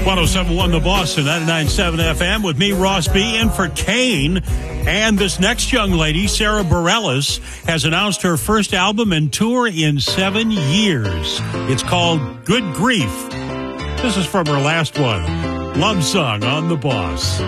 1071 The Boss and 99.7 FM with me, Ross B. in for Kane. And this next young lady, Sarah Bareilles, has announced her first album and tour in 7 years. It's called Good Grief. This is from her last one, Love Song on The Boss.